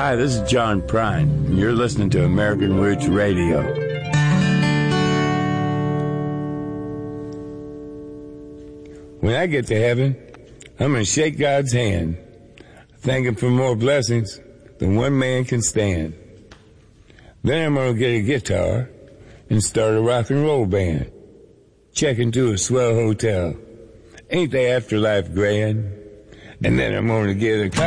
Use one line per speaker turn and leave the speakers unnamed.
Hi, this is John Prine, and you're listening to American Roots Radio. When I get to heaven, I'm going to shake God's hand, thank Him for more blessings than one man can stand. Then I'm going to get a guitar and start a rock and roll band. Check into a swell hotel. Ain't the afterlife grand? And then I'm going to get a